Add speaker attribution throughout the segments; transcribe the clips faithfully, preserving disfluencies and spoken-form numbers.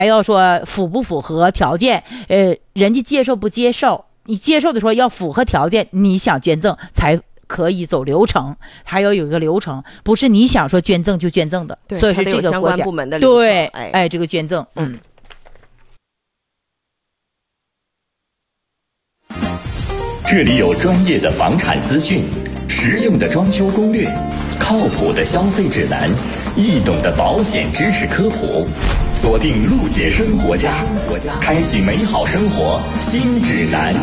Speaker 1: 还要说符不符合条件，呃，人家接受不接受，你接受的时候要符合条件，你想捐赠才可以走流程，还要有一个流程，不是你想说捐赠就捐赠的。
Speaker 2: 对，
Speaker 1: 所以是这个
Speaker 2: 相关部门的流程。
Speaker 1: 对，
Speaker 2: 哎，
Speaker 1: 哎，这个捐赠，嗯。
Speaker 3: 这里有专业的房产资讯，实用的装修攻略，靠谱的消费指南，易懂的保险知识科普。锁定陆姐生活家，开启美好生活新指南。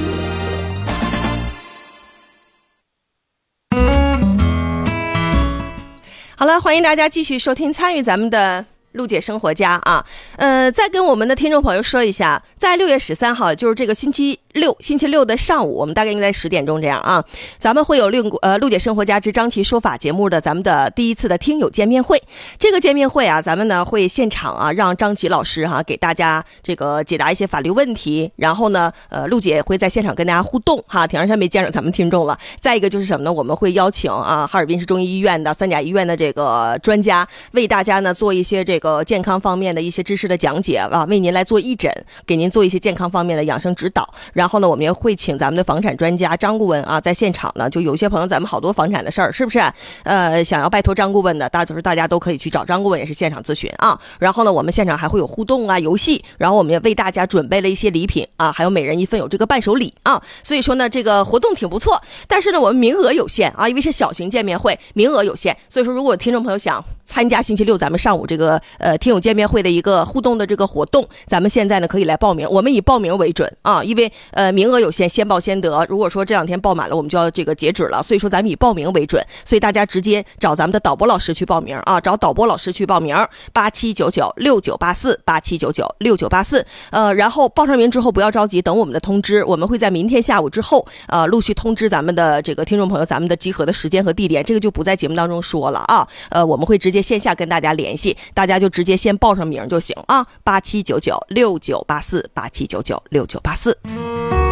Speaker 2: 好了，欢迎大家继续收听参与咱们的陆姐生活家啊。呃，再跟我们的听众朋友说一下，在六月十三号，就是这个星期六，星期六的上午，我们大概应该在十点钟这样啊，咱们会有六呃陆姐生活家之张琪说法节目的咱们的第一次的听友见面会。这个见面会啊，咱们呢会现场啊让张琪老师哈、啊、给大家这个解答一些法律问题，然后呢呃陆姐会在现场跟大家互动哈，挺长时间没见着咱们听众了。再一个就是什么呢？我们会邀请啊哈尔滨市中医医院的三甲医院的这个专家为大家呢做一些这个健康方面的一些知识的讲解啊，为您来做义诊，给您做一些健康方面的养生指导。然后呢，我们也会请咱们的房产专家张顾问啊，在现场呢，就有些朋友咱们好多房产的事儿，是不是？呃，想要拜托张顾问的，大就是大家都可以去找张顾问，也是现场咨询啊。然后呢，我们现场还会有互动啊、游戏，然后我们也为大家准备了一些礼品啊，还有每人一份有这个伴手礼啊。所以说呢，这个活动挺不错，但是呢，我们名额有限啊，因为是小型见面会，名额有限。所以说，如果听众朋友想参加星期六咱们上午这个呃听友见面会的一个互动的这个活动，咱们现在呢可以来报名，我们以报名为准啊，因为呃名额有限，先报先得。如果说这两天报满了，我们就要这个截止了，所以说咱们以报名为准，所以大家直接找咱们的导播老师去报名啊，找导播老师去报名，八七九九六九八四八七九九六九八四，呃，然后报上名之后不要着急，等我们的通知，我们会在明天下午之后呃陆续通知咱们的这个听众朋友，咱们的集合的时间和地点，这个就不在节目当中说了啊，呃，我们会直接线下跟大家联系，大家就直接先报上名就行啊，八七九九六九八四八七九九六九八四。